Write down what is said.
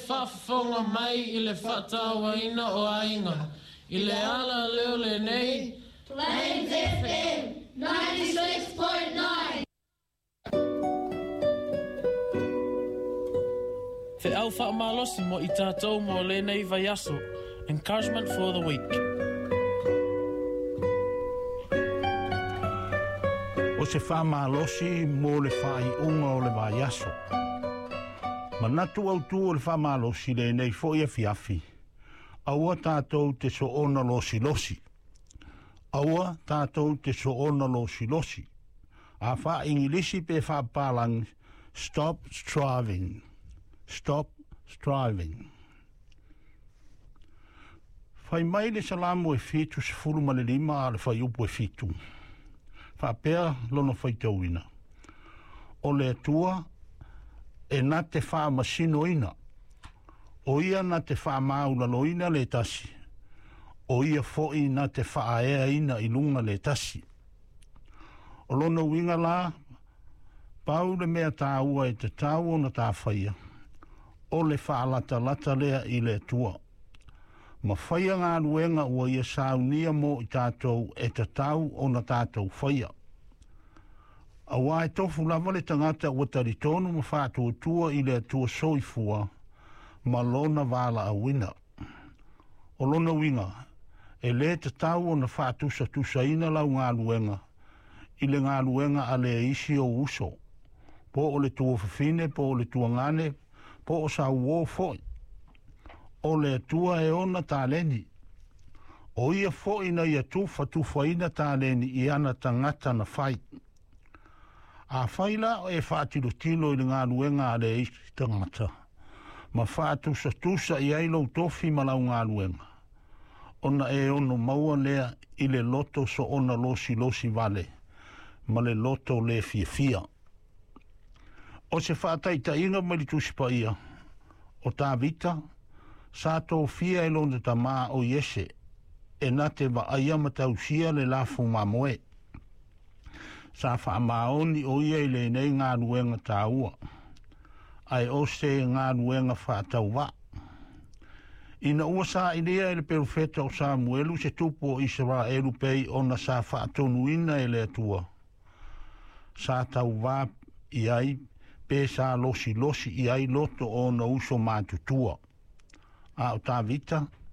whafonga mai I le whatawaina o ainga. I le ala leo le nei. Plains FM 96.9. Te au whaamalosi mo I tātou mo le nei vai aso. Encouragement for the week. O se whaamalosi mo le whai unga o le vai aso. Manatu au tu o le whaamalosi le nei fo ia fiafi. Aua tātou te so ona losi losi. Aua tātou te so ona losi losi. A wha ingilisi pe wha palang. Stop striving. Stop striving. Whai mai le salamu e fitu se furu ma le lima a le whai upu e fitu. Wha pēr lono whai tauina. O le atua e na te wha masino ina. O ia na te wha maula loina le tasi. O ia foi na te wha ea ina I lunga le tasi. O lono winga la, pau le mea tā ua e te tau o na tā whaia. O le wha lata lea I le tua. Ma whaia ngā ruenga ua ia saunia mo I tātou e te tau o na tātou whaia. A wā e tofu lava le tangata ua taritonu ma whātua tua I le tua soifua. Ma lona wala a wina. O lona winga, e le te tau o na whātusa tusaina lau ngā luenga. I le ngā luenga a le isi o uso. Po o le tua whawhine, po o le tua ngane, po o sa uo foi. O le tua e ona tāleni. O ia foi na ia tufaina tāleni I ana tangata na whai. A whaila o e whātilo tilo I le ngā luenga a le isi tangata. Ma whātusa tusa I ailo tofi malau ngā luenga. Ona e ono maua lea I le loto so ona losi vale. Ma le loto le fia. O se whātaita inga mai li tusipa ia. O tā vita, sa tō fia e londa ta mā o Iese. E na te wa aia matausia le lafu mamoe. Sa wha maoni o ia I le nei ngā luenga tā ua. Ai o se ngā nuenga whātau wā. Ina ua sa idea le perufeta o Samuelu se tupo o Israelu pei ona sa whātonuina le atua. Sa tau wā I ai pe sa losi I ai loto o na uso mātutua. A o tā vita,